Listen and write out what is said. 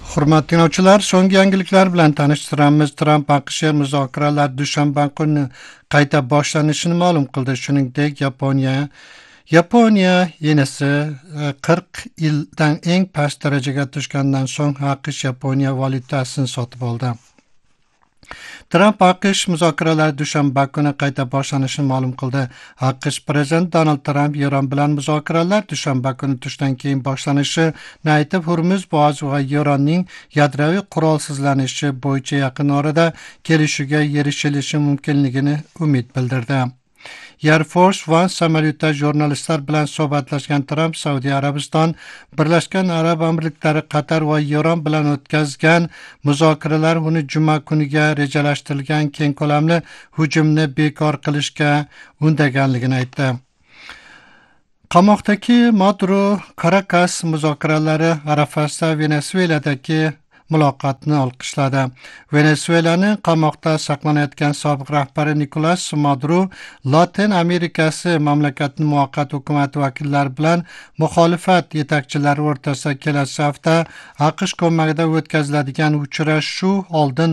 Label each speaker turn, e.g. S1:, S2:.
S1: Hurmatli tinglovchilar, so'nggi yangiliklar bilan tanishtiramiz. Tramp AQSh muzokaralar dushanba kuni qayta boshlanishini ma'lum qildi. Shuningdek, Yaponiya yenisi 40 yildan eng past darajaga tushgandan so'ng AQSh Yaponiya valyutasini sotib oldi. Tramp AQSh muzokaralari dushanba kuni qayta boshlanishini ma'lum qildi. AQSh prezidenti Donald Tramp Eron bilan muzokaralar dushanba kuni tushdan keyin boshlanishini aytib, Hormuz bo'g'ozi va Eronning yadroviy qurolsizlanishi bo'yicha yaqin orada kelishuvga erishilishi mumkinligini umid bildirdi. Air Force One samolyotda jurnalistlar bilan suhbatlashgan Tramp Saudiya Arabiston, Birlashgan Arab Amirliklari, Qatar va Eron bilan o'tkazgan muzokaralar uni juma kuniga rejalashtirilgan keng ko'lamli hujumni bekor qilishga undaganligini aytdi. Qamoqdagi Maduro Caracas muzokaralari arafasida Venesueladagi muloqotni olqishladi. Venesuelaning qamoqda saqlanayotgan sobiq rahbari Nicolas Maduro Latin Amerikasi mamlakatining muvaqqat hukumati vakillari bilan muxolifat yetakchilari o'rtasida kelasi hafta AQSh ko'magida o'tkaziladigan uchrashuv oldin